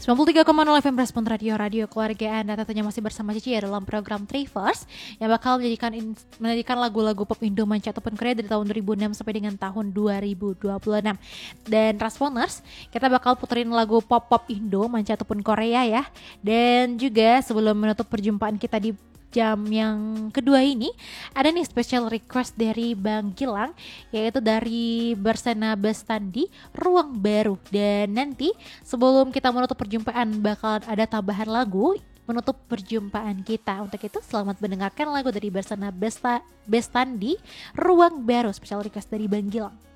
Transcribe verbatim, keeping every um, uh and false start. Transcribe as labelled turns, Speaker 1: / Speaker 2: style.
Speaker 1: sembilan puluh tiga koma nol F M Respon Radio, radio keluarga Anda. Tentunya masih bersama Cici ya dalam program Trivers yang bakal menjadikan menjadikan lagu-lagu pop Indo, manca ataupun Korea dari tahun dua ribu enam sampai dengan tahun dua ribu dua puluh enam. Dan Rasponers, kita bakal puterin lagu pop-pop Indo, manca ataupun Korea ya. Dan juga sebelum menutup perjumpaan kita di jam yang kedua ini, ada nih special request dari Bang Gilang, yaitu dari Bersana Bestandi, Ruang Baru. Dan nanti sebelum kita menutup perjumpaan bakal ada tambahan lagu menutup perjumpaan kita. Untuk itu selamat mendengarkan lagu dari Bersana Besta, Bestandi, Ruang Baru, special request dari Bang Gilang.